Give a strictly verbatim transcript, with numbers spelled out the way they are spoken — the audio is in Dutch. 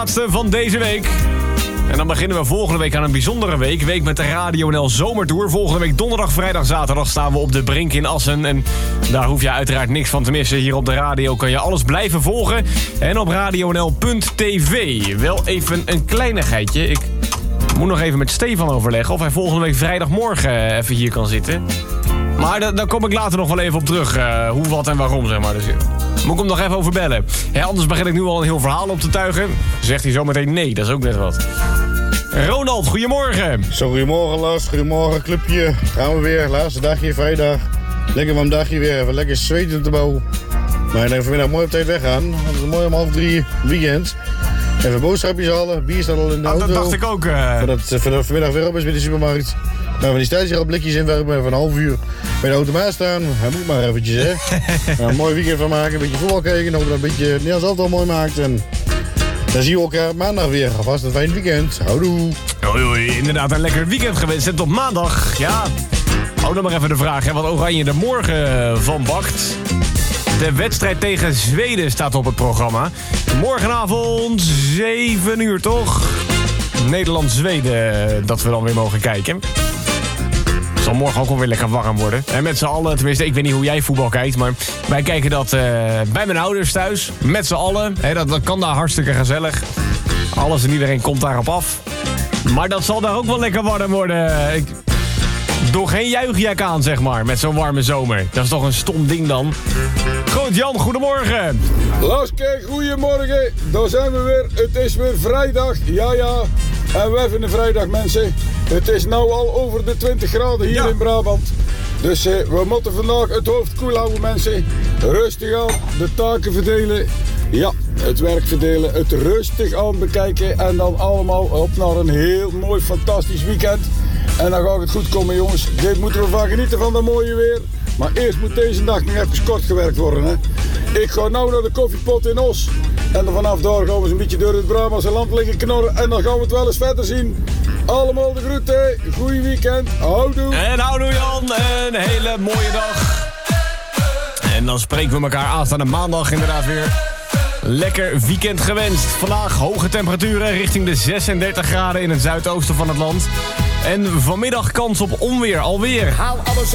Laatste van deze week. En dan beginnen we volgende week aan een bijzondere week. Week met de Radio N L Zomertour. Volgende week donderdag, vrijdag, zaterdag staan we op de Brink in Assen. En daar hoef je uiteraard niks van te missen. Hier op de radio kan je alles blijven volgen. En op radio n l punt t v. Wel even een kleinigheidje. Ik moet nog even met Stefan overleggen of hij volgende week vrijdagmorgen even hier kan zitten. Maar da- daar kom ik later nog wel even op terug. Uh, hoe, wat en waarom, zeg maar. Dus moet ik hem nog even over bellen. Ja, anders begin ik nu al een heel verhaal op te tuigen. Zegt hij zometeen nee, dat is ook net wat. Ronald, goedemorgen. Zo, goedemorgen Lars, goedemorgen clubje. Gaan we weer, laatste dagje, vrijdag. Lekker warm dagje weer, even lekker zweten te bouwen. Maar dan vanmiddag mooi op tijd weggaan. Het is mooi om half drie weekend. Even boodschapjes halen, bier staat al in de Ah, auto. dat dacht ik ook. Uh... Voordat het vanmiddag weer op is bij de supermarkt. Nou, van die stijlsigaretblikjes inwerpen, even een half uur bij de automaat staan. Hij moet maar eventjes, hè. Nou, een mooi weekend van maken, een beetje voetbal kijken. Hopen dat een beetje het Nederlands elftal mooi maakt. En dan zien we elkaar maandag weer. Alvast een fijn weekend. Houdoe. Oei, oei, inderdaad een lekker weekend gewenst. En tot maandag, ja. Hou dan maar even de vraag, hè, wat Oranje er morgen van bakt. De wedstrijd tegen Zweden staat op het programma. Morgenavond, zeven uur toch? Nederland-Zweden, dat we dan weer mogen kijken. Het zal morgen ook wel weer lekker warm worden. En met z'n allen, tenminste, ik weet niet hoe jij voetbal kijkt, maar wij kijken dat uh, bij mijn ouders thuis. Met z'n allen. He, dat, dat kan daar hartstikke gezellig. Alles en iedereen komt daarop af. Maar dat zal daar ook wel lekker warm worden. Ik doe geen juichjack aan, zeg maar, met zo'n warme zomer. Dat is toch een stom ding dan. Goed, Jan, goedemorgen. Laske, goedemorgen. Daar zijn we weer. Het is weer vrijdag. Ja, ja. En we hebben een vrijdag, mensen. Het is nou al over de twintig graden hier ja. in Brabant. Dus uh, we moeten vandaag het hoofd koel houden, mensen. Rustig aan, de taken verdelen. Ja, het werk verdelen, het rustig aan bekijken. En dan allemaal op naar een heel mooi, fantastisch weekend. En dan gaat het goed komen, jongens. Dit moeten we van genieten van dat mooie weer. Maar eerst moet deze dag nog even kort gewerkt worden, hè. Ik ga nou naar de koffiepot in Os. En dan vanaf daar gaan we eens een beetje door het Brabantse land liggen knorren. En dan gaan we het wel eens verder zien. Allemaal de groeten. Goeie weekend. Houdoe. En houdoe, Jan. Een hele mooie dag. En dan spreken we elkaar aanstaande maandag inderdaad weer. Lekker weekend gewenst. Vandaag hoge temperaturen richting de zesendertig graden in het zuidoosten van het land. En vanmiddag kans op onweer alweer. Haal alles